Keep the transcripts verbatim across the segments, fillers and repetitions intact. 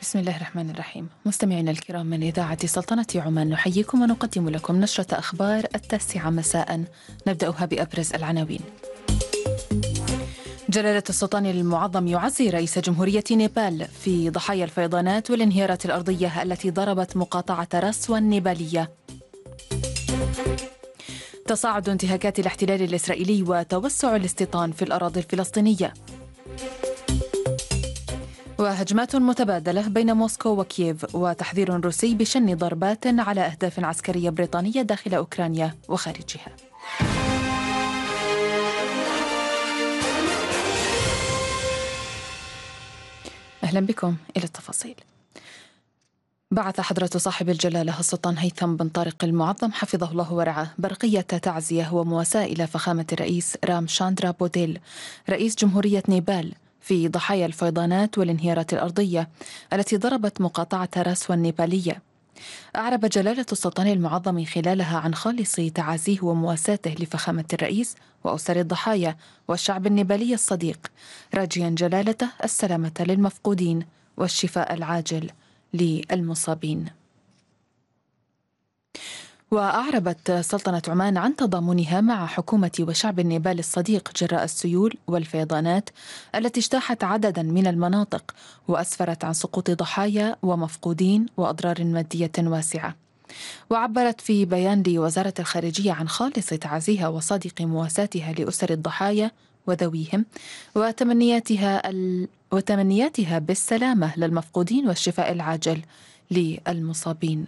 بسم الله الرحمن الرحيم. مستمعينا الكرام من إذاعة سلطنة عمان، نحييكم ونقدم لكم نشرة أخبار التاسعة مساء، نبدأها بأبرز العناوين. جلالة السلطان المعظم يعزي رئيس جمهورية نيبال في ضحايا الفيضانات والانهيارات الأرضية التي ضربت مقاطعة راسوا النيبالية. تصاعد انتهاكات الاحتلال الإسرائيلي وتوسع الاستيطان في الأراضي الفلسطينية. وهجمات متبادلة بين موسكو وكييف، وتحذير روسي بشن ضربات على أهداف عسكرية بريطانية داخل أوكرانيا وخارجها. أهلا بكم إلى التفاصيل. بعث حضرة صاحب الجلالة السلطان هيثم بن طارق المعظم حفظه الله ورعاه برقية تعزية ومواساة إلى فخامة الرئيس رام شاندرا بوديل رئيس جمهورية نيبال في ضحايا الفيضانات والانهيارات الأرضية التي ضربت مقاطعة راسوا النيبالية. أعرب جلالة السلطان المعظم خلالها عن خالص تعازيه ومواساته لفخامة الرئيس وأسر الضحايا والشعب النيبالي الصديق، راجيا جلالته السلامة للمفقودين والشفاء العاجل للمصابين. وأعربت سلطنة عمان عن تضامنها مع حكومة وشعب النيبال الصديق جراء السيول والفيضانات التي اجتاحت عددا من المناطق وأسفرت عن سقوط ضحايا ومفقودين وأضرار مادية واسعة. وعبرت في بيان لوزارة الخارجية عن خالص تعزيها وصادق مواساتها لأسر الضحايا وذويهم وتمنياتها ال... وتمنياتها بالسلامة للمفقودين والشفاء العاجل للمصابين.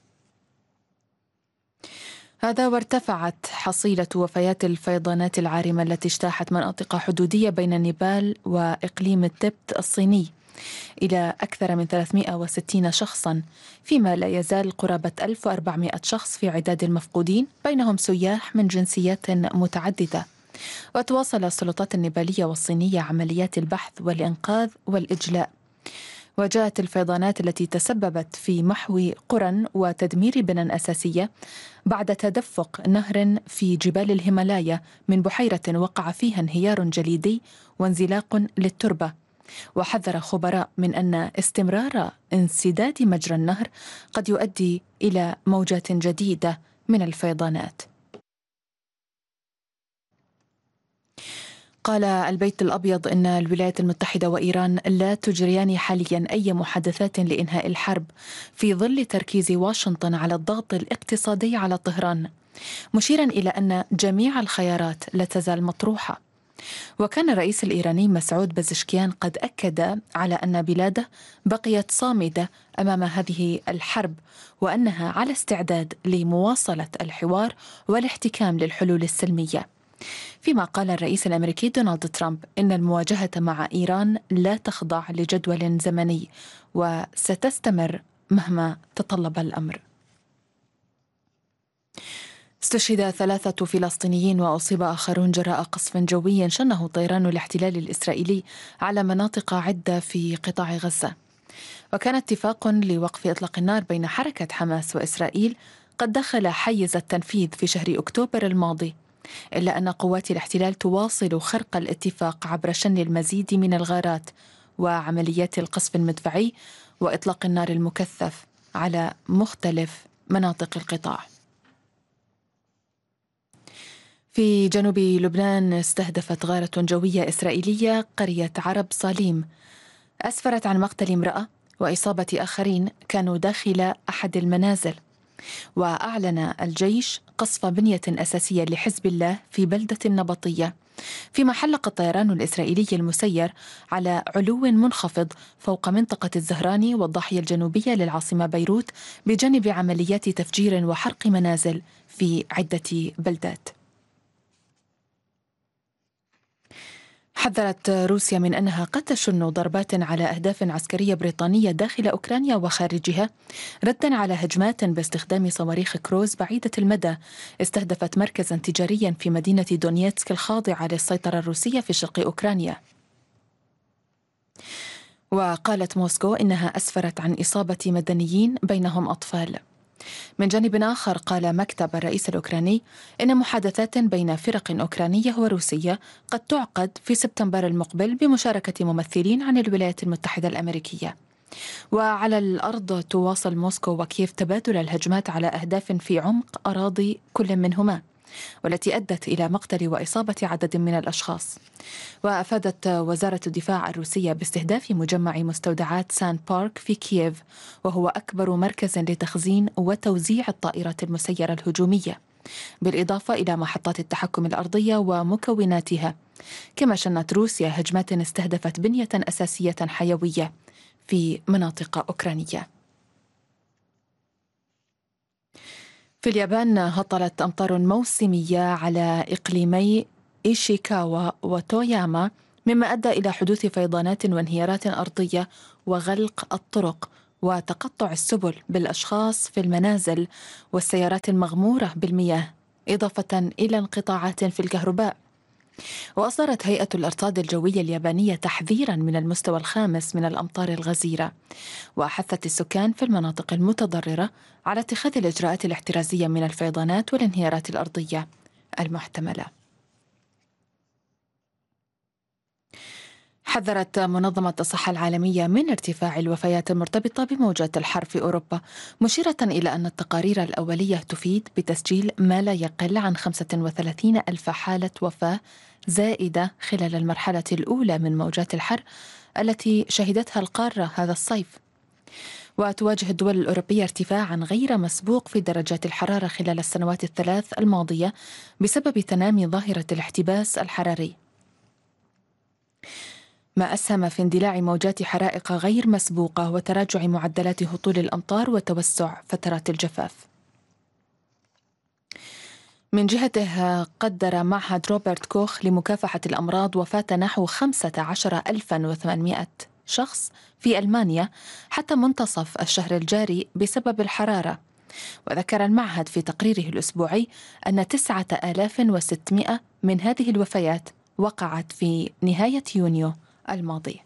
هذا وارتفعت حصيلة وفيات الفيضانات العارمة التي اجتاحت مناطق حدودية بين نيبال وإقليم التبت الصيني إلى أكثر من ثلاثمئة وستين شخصا، فيما لا يزال قرابة ألف وأربعمئة شخص في عداد المفقودين، بينهم سياح من جنسيات متعددة. وتواصل السلطات النيبالية والصينية عمليات البحث والإنقاذ والإجلاء. وجاءت الفيضانات التي تسببت في محو قرى وتدمير بنى أساسية بعد تدفق نهر في جبال الهيمالايا من بحيرة وقع فيها انهيار جليدي وانزلاق للتربة. وحذر خبراء من أن استمرار انسداد مجرى النهر قد يؤدي إلى موجات جديدة من الفيضانات. قال البيت الأبيض إن الولايات المتحدة وإيران لا تجريان حاليا أي محادثات لإنهاء الحرب في ظل تركيز واشنطن على الضغط الاقتصادي على طهران، مشيرا إلى أن جميع الخيارات لا تزال مطروحة. وكان الرئيس الإيراني مسعود بزشكيان قد أكد على أن بلاده بقيت صامدة أمام هذه الحرب، وأنها على استعداد لمواصلة الحوار والاحتكام للحلول السلمية. فيما قال الرئيس الأمريكي دونالد ترامب إن المواجهة مع إيران لا تخضع لجدول زمني وستستمر مهما تطلب الأمر. استشهد ثلاثة فلسطينيين وأصيب آخرون جراء قصف جوي شنه طيران الاحتلال الإسرائيلي على مناطق عدة في قطاع غزة. وكان اتفاق لوقف إطلاق النار بين حركة حماس وإسرائيل قد دخل حيز التنفيذ في شهر أكتوبر الماضي، إلا أن قوات الاحتلال تواصل خرق الاتفاق عبر شن المزيد من الغارات وعمليات القصف المدفعي وإطلاق النار المكثف على مختلف مناطق القطاع. في جنوب لبنان استهدفت غارة جوية إسرائيلية قرية عرب صاليم، أسفرت عن مقتل امرأة وإصابة آخرين كانوا داخل أحد المنازل. وأعلن الجيش قصف بنية أساسية لحزب الله في بلدة النبطية، فيما حلق الطيران الإسرائيلي المسير على علو منخفض فوق منطقة الزهراني والضاحية الجنوبية للعاصمة بيروت، بجانب عمليات تفجير وحرق منازل في عدة بلدات. حذرت روسيا من أنها قد تشن ضربات على أهداف عسكرية بريطانية داخل أوكرانيا وخارجها، ردا على هجمات باستخدام صواريخ كروز بعيدة المدى استهدفت مركزا تجاريا في مدينة دونيتسك الخاضعة للسيطرة الروسية في شرق أوكرانيا. وقالت موسكو إنها أسفرت عن إصابة مدنيين بينهم أطفال. من جانب آخر قال مكتب الرئيس الأوكراني إن محادثات بين فرق أوكرانية وروسية قد تعقد في سبتمبر المقبل بمشاركة ممثلين عن الولايات المتحدة الأمريكية. وعلى الأرض تواصل موسكو وكييف تبادل الهجمات على أهداف في عمق أراضي كل منهما، والتي أدت إلى مقتل وإصابة عدد من الأشخاص. وأفادت وزارة الدفاع الروسية باستهداف مجمع مستودعات سان بارك في كييف، وهو أكبر مركز لتخزين وتوزيع الطائرات المسيرة الهجومية، بالإضافة إلى محطات التحكم الأرضية ومكوناتها. كما شنت روسيا هجمات استهدفت بنية أساسية حيوية في مناطق أوكرانية. في اليابان هطلت أمطار موسمية على إقليمي إيشيكاوا وتوياما، مما أدى إلى حدوث فيضانات وانهيارات أرضية وغلق الطرق وتقطع السبل بالأشخاص في المنازل والسيارات المغمورة بالمياه، إضافة إلى انقطاعات في الكهرباء. وأصدرت هيئة الأرصاد الجوية اليابانية تحذيرا من المستوى الخامس من الأمطار الغزيرة، وحثت السكان في المناطق المتضررة على اتخاذ الإجراءات الاحترازية من الفيضانات والانهيارات الأرضية المحتملة. حذرت منظمة الصحة العالمية من ارتفاع الوفيات المرتبطة بموجات الحر في أوروبا، مشيرة إلى أن التقارير الأولية تفيد بتسجيل ما لا يقل عن خمسة وثلاثين ألف حالة وفاة زائدة خلال المرحلة الأولى من موجات الحر التي شهدتها القارة هذا الصيف. وتواجه الدول الأوروبية ارتفاعا غير مسبوق في درجات الحرارة خلال السنوات الثلاث الماضية بسبب تنامي ظاهرة الاحتباس الحراري، ما أسهم في اندلاع موجات حرائق غير مسبوقة وتراجع معدلات هطول الأمطار وتوسع فترات الجفاف. من جهته قدر معهد روبرت كوخ لمكافحة الأمراض وفاة نحو خمسة عشر ألفا وثمانمائة شخص في ألمانيا حتى منتصف الشهر الجاري بسبب الحرارة. وذكر المعهد في تقريره الأسبوعي أن تسعة آلاف وستمائة من هذه الوفيات وقعت في نهاية يونيو الماضي.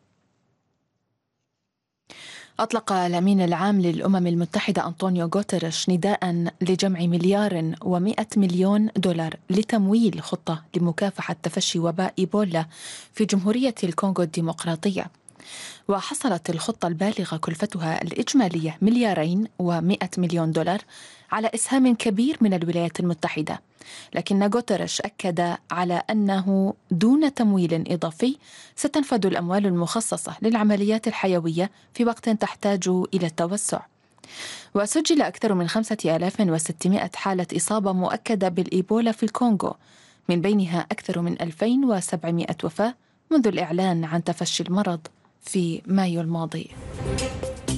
أطلق الأمين العام للأمم المتحدة أنطونيو غوتيريش نداء لجمع مليار ومئة مليون دولار لتمويل خطة لمكافحة تفشي وباء إيبولا في جمهورية الكونغو الديمقراطية. وحصلت الخطة البالغة كلفتها الإجمالية مليارين ومئة مليون دولار على إسهام كبير من الولايات المتحدة، لكن غوتيريش أكد على أنه دون تمويل إضافي ستنفذ الأموال المخصصة للعمليات الحيوية في وقت تحتاج إلى التوسع. وسجل أكثر من خمسة آلاف وستمائة حالة إصابة مؤكدة بالإيبولا في الكونغو، من بينها أكثر من ألفين وسبعمائة وفاة منذ الإعلان عن تفشي المرض في مايو الماضي.